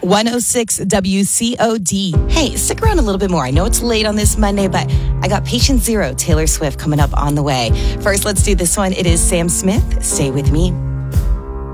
106 WCOD. Hey, stick around a little bit more. I know it's late on this Monday, but I got Patient Zero, Taylor Swift, coming up on the way. First, let's do this one. It is Sam Smith. Stay with me.